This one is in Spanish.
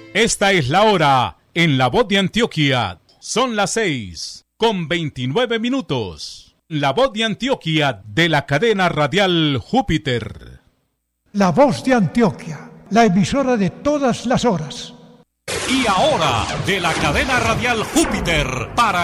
Esta es la hora en La Voz de Antioquia. Son las 6:29. La Voz de Antioquia de la cadena radial Júpiter. La Voz de Antioquia, la emisora de todas las horas. Y ahora, de la cadena radial Júpiter, para